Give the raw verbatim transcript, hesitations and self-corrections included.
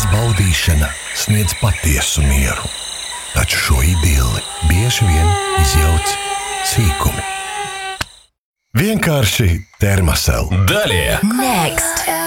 baudīšana sniedz patiesu mieru, taču šo idilli bieži vien izjauc sīkumi. Vienkārši Termosel. Далее. Next.